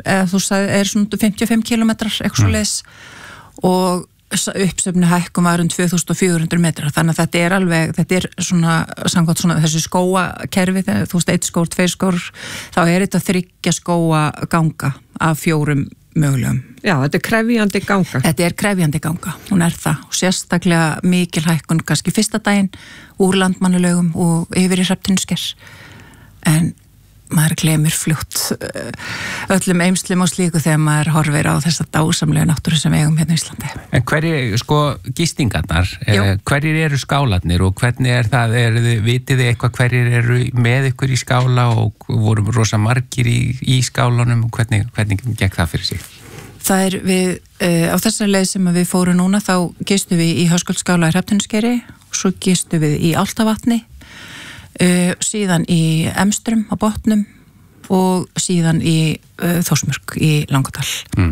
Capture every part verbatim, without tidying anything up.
eða þú sagði, er svona fimmtíu og fimm kílómetrar eitthvað svo leis og uppsöfnu hækkun var um tvö þúsund fjögur hundruð metrar, þannig að þetta er alveg, þetta er svona, samkvæmt svona þessi skóakerfi, þegar þú veist, eitt skór, tveir skór, þá er þetta þriggja skóa ganga af fjórum mögulegum. Já, þetta er krefjandi ganga. Þetta er krefjandi ganga, hún er það, og sérstaklega mikil hækkun, kannski fyrsta daginn úr landmannalaugum og yfir í Hrafntinnusker, en maður glemir fljótt öllum eymslum og slíku þegar maður horfir á þessa dásamlega náttúru sem við eigum hérna í Íslandi. En hverjir, sko, gistingarnar, eh, hverjir eru skálarnir og hvernig er það, er þið, vitið þið eitthvað hverjir eru með ykkur í skála og voru rosa margir í, í skálanum og hvernig, hvernig gekk það fyrir sig? Það er við, uh, á þessari leið sem við fórum núna, þá gistum við í Höskuldsskála í Hrafntinnuskeri og svo gistum við í Álftavatni, Uh, síðan í Emstrum á Botnum og síðan í uh, Þórsmörk í Langadal mm.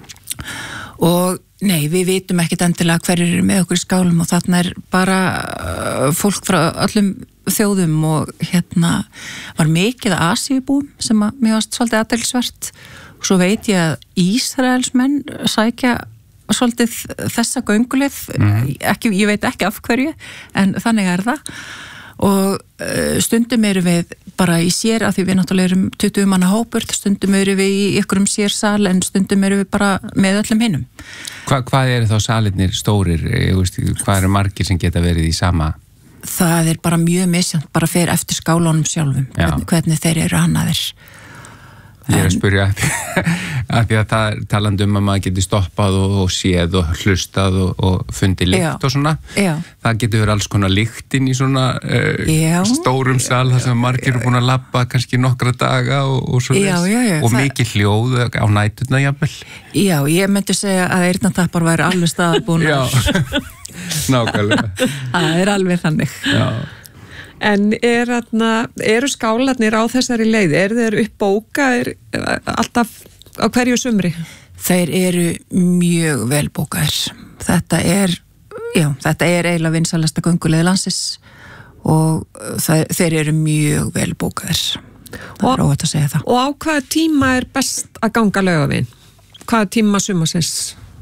og nei, við vitum ekkert endilega hverjir eru með okkur í skálum og þarna er bara uh, fólk frá öllum þjóðum og hérna var mikið Asíubúum sem að mér varst svolítið athyglisvert og svo veit ég að Ísraelsmenn sækja svolítið þessa gönguleið mm. ekki, ég veit ekki af hverju en þannig er það og stundum eru við bara í sér að því við náttúrulega erum tuttugu manna hópur, stundum eru við í ykkurum sérsal en stundum eru við bara með öllum hinnum. Hva, hvað eru þá salirnir stórir? Veist, hvað eru margir sem geta verið í sama? Það er bara mjög misjant, bara fyrir eftir skálunum sjálfum, hvernig, hvernig þeir eru hannaðir. Ég er að spyrja að því að það er talandi um að maður getur stoppað og, og séð og hlustað og, og fundið lykt já, og svona. Já. Það getur verið alls konar lyktin í svona uh, stórum sal þar sem margir eru búin að labba kannski nokkra daga og, og svo já, já, já, og það... mikið hljóð á næturna jafnvel. Já, ég myndi segja að eyrnatappar væri alveg staðbúnar. Já, nákvæmlega. Það er alveg þannig. Já. En er atna, eru skálarnir á þessari leið? Er þeir uppbókaðir alltaf á hverju sumri? Þeir eru mjög vel bókaðir. Þetta er, já, þetta er eiginlega vinsælasta gönguleið landsins og það, þeir eru mjög vel bókaðir. Það er óhætt að segja það. Og á hvaða tíma er best að ganga Laugaveginn? Hvaða tíma sumarsins?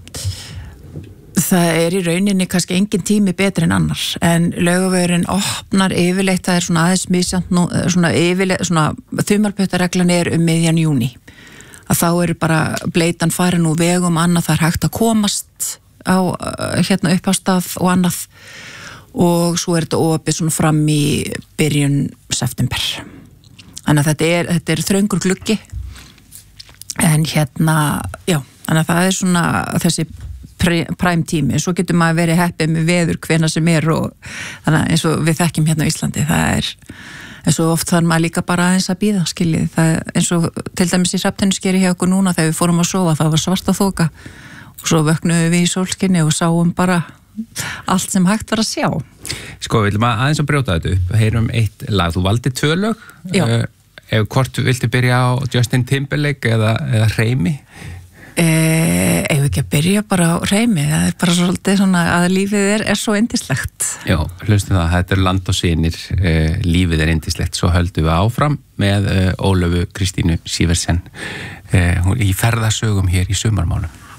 Það er í rauninni kannski engin tími betri en annar, en Laugavegurinn opnar yfirleitt, það er svona aðeins misjant nú, svona yfirleitt, svona þumalputtareglan er um miðjan júní. Að þá eru bara bleitan farin úr vegum, annað það er hægt að komast á, hérna upp á stað og annað og svo er þetta opið svona fram í byrjun september. Þannig að þetta er, þetta er þröngur gluggi, en hérna, já, þannig að það er svona þessi præm tími, svo getur maður verið heppið með veður hvenær sem er og þannig að eins og við þekkjum hérna á Íslandi, það er eins og oft þarf maður líka bara aðeins að bíða, skiljið, það er eins og til dæmis í Hrafntinnuskeri hjá okkur núna þegar við fórum að sofa, það var svarta þoka og svo vöknuðum við í sólskinni og sáum bara allt sem hægt var að sjá. Sko, við viljum aðeins að brjóta þetta upp, heyrum eitt lag, þú valdi tvö lög, uh, ef hvort viltu byrja á Justin Timberlake eða, eða Reymi? Eh, ef ekki að byrja bara á Reymi, það er bara svolítið svona að lífið er, er svo yndislegt. Já, hlustum það, þetta er Land og synir, eh, lífið er yndislegt, svo höldum við áfram með eh, Ólöfu Kristínu Sivertsen eh, í ferðasögum hér í sumarmálum.